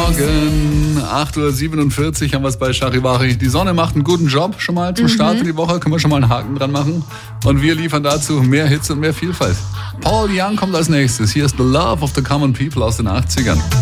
Morgen, 8.47 Uhr haben wir es bei Charivari. Die Sonne macht einen guten Job schon mal zum Start in die Woche. Können wir schon mal einen Haken dran machen. Und wir liefern dazu mehr Hits und mehr Vielfalt. Paul Young kommt als nächstes. Hier ist The Love of the Common People aus den 80ern.